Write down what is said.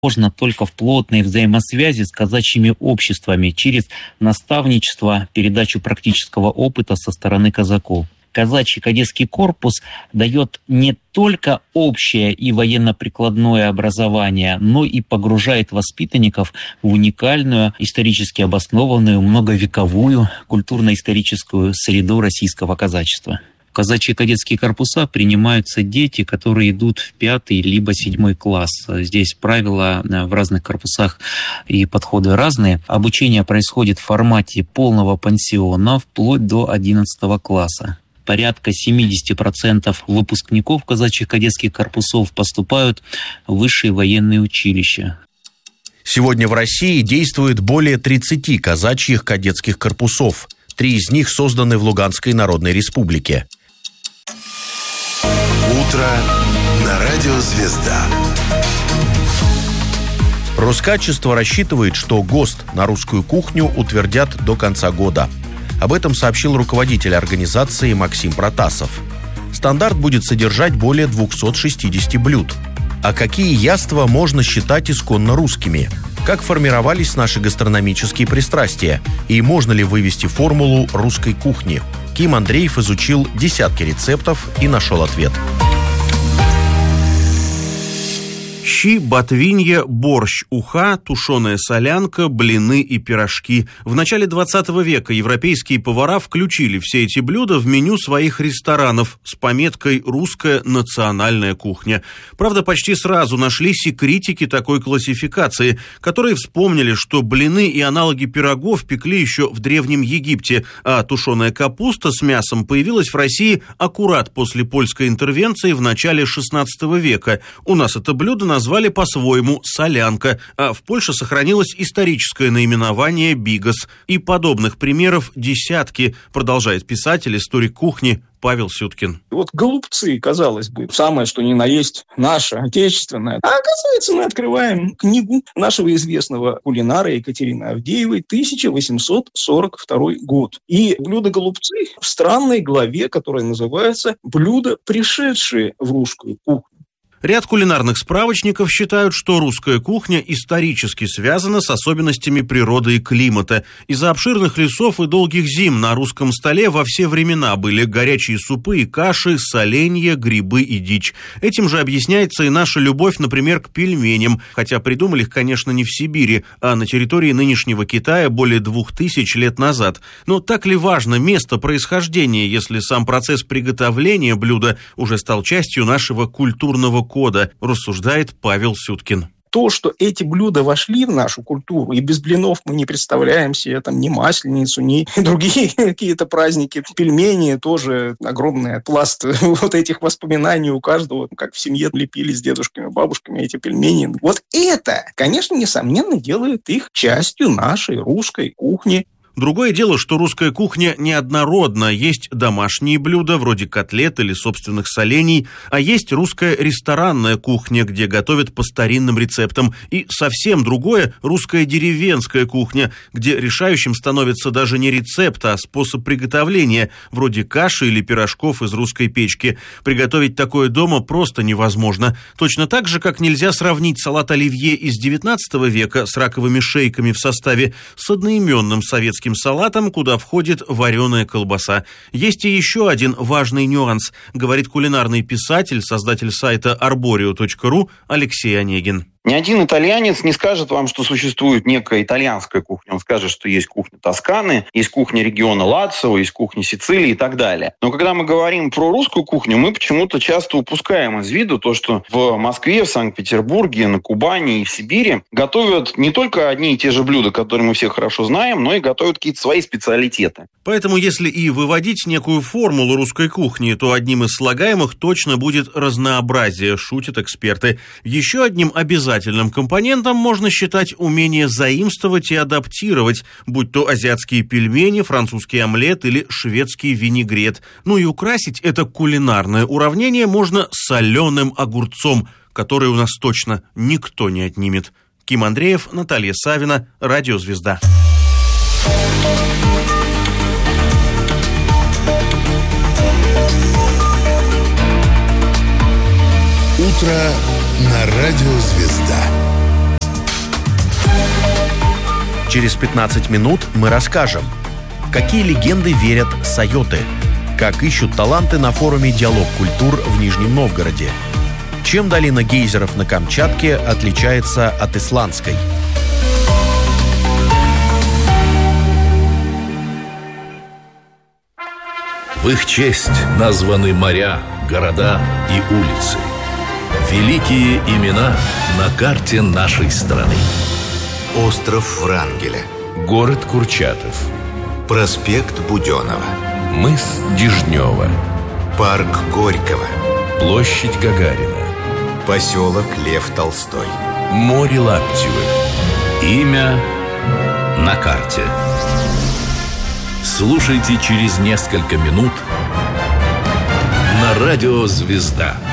Можно только в плотной взаимосвязи с казачьими обществами через наставничество, передачу практического опыта со стороны казаков. Казачий кадетский корпус дает не только общее и военно-прикладное образование, но и погружает воспитанников в уникальную, исторически обоснованную, многовековую культурно-историческую среду российского казачества. В казачьи кадетские корпуса принимаются дети, которые идут в 5 либо 7 класс. Здесь правила в разных корпусах и подходы разные. Обучение происходит в формате полного пансиона вплоть до 11 класса. Порядка 70% выпускников казачьих кадетских корпусов поступают в высшие военные училища. Сегодня в России действует более 30 казачьих кадетских корпусов. 3 из них созданы в Луганской Народной Республике. Утро на радио «Звезда». Роскачество рассчитывает, что ГОСТ на русскую кухню утвердят до конца года. Об этом сообщил руководитель организации Максим Протасов. Стандарт будет содержать более 260 блюд. А какие яства можно считать исконно русскими? Как формировались наши гастрономические пристрастия? И можно ли вывести формулу русской кухни? Ким Андреев изучил десятки рецептов и нашел ответ. Щи, ботвинья, борщ, уха, тушеная солянка, блины и пирожки. В начале 20 века европейские повара включили все эти блюда в меню своих ресторанов с пометкой «Русская национальная кухня». Правда, почти сразу нашлись и критики такой классификации, которые вспомнили, что блины и аналоги пирогов пекли еще в Древнем Египте, а тушеная капуста с мясом появилась в России аккурат после польской интервенции в начале 16 века. У нас это блюдо назвали по-своему солянка, а в Польше сохранилось историческое наименование бигос. И подобных примеров десятки, продолжает писатель, историк кухни Павел Сюткин. Вот голубцы, казалось бы, самое что ни на есть наше, отечественное. А оказывается, мы открываем книгу нашего известного кулинара Екатерины Авдеевой, 1842 год. И блюдо голубцы в странной главе, которая называется «Блюда, пришедшие в русскую кухню». Ряд кулинарных справочников считают, что русская кухня исторически связана с особенностями природы и климата. Из-за обширных лесов и долгих зим на русском столе во все времена были горячие супы и каши, соленья, грибы и дичь. Этим же объясняется и наша любовь, например, к пельменям, хотя придумали их, конечно, не в Сибири, а на территории нынешнего Китая более 2000 лет назад. Но так ли важно место происхождения, если сам процесс приготовления блюда уже стал частью нашего культурного кода, рассуждает Павел Сюткин. То, что эти блюда вошли в нашу культуру, и без блинов мы не представляем себе там ни Масленицу, ни другие какие-то праздники. Пельмени тоже огромный пласт вот этих воспоминаний у каждого, как в семье лепили с дедушками, бабушками эти пельмени. Вот это, конечно, несомненно, делает их частью нашей русской кухни. Другое дело, что русская кухня неоднородна. Есть домашние блюда, вроде котлет или собственных солений, а есть русская ресторанная кухня, где готовят по старинным рецептам. И совсем другое – русская деревенская кухня, где решающим становится даже не рецепт, а способ приготовления, вроде каши или пирожков из русской печки. Приготовить такое дома просто невозможно. Точно так же, как нельзя сравнить салат оливье из XIX века с раковыми шейками в составе с одноименным советским салатом, куда входит вареная колбаса. Есть и еще один важный нюанс, говорит кулинарный писатель, создатель сайта arborio.ru Алексей Онегин. Ни один итальянец не скажет вам, что существует некая итальянская кухня. Он скажет, что есть кухня Тосканы, есть кухня региона Лацио, есть кухня Сицилии и так далее. Но когда мы говорим про русскую кухню, мы почему-то часто упускаем из виду то, что в Москве, в Санкт-Петербурге, на Кубани и в Сибири готовят не только одни и те же блюда, которые мы все хорошо знаем, но и готовят какие-то свои специалитеты. Поэтому, если и выводить некую формулу русской кухни, то одним из слагаемых точно будет разнообразие, шутят эксперты. Еще одним обязательным компонентом можно считать умение заимствовать и адаптировать, будь то азиатские пельмени, французский омлет или шведский винегрет. Ну и украсить это кулинарное уравнение можно соленым огурцом, который у нас точно никто не отнимет. Ким Андреев, Наталья Савина, Радио «Звезда». Утро на радио «Звезда». Через 15 минут мы расскажем, в какие легенды верят сайоты, как ищут таланты на форуме «Диалог культур» в Нижнем Новгороде, чем долина гейзеров на Камчатке отличается от исландской. В их честь названы моря, города и улицы. Великие имена на карте нашей страны. Остров Врангеля, Город Курчатов, проспект Буденова, мыс Дежнева, парк Горького, площадь Гагарина, поселок Лев Толстой, море Лаптевых. Имя на карте. Слушайте через несколько минут на радио «Звезда».